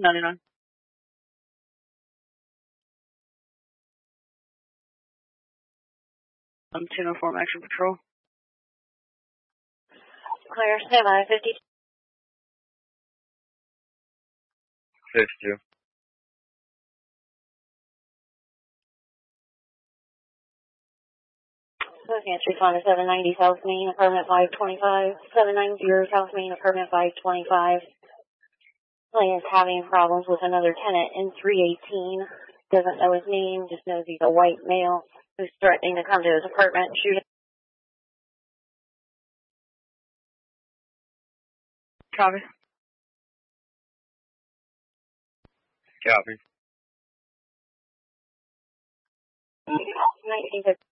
99. I'm 1004 Action Patrol. Clear, standby, 52. 52. Looking at 3 790 South Main, apartment 525. 790 South Main, apartment 525. Clay is having problems with another tenant in 318. Doesn't know his name, just knows he's a white male who's threatening to come to his apartment and shoot him. Copy. Copy. 1950.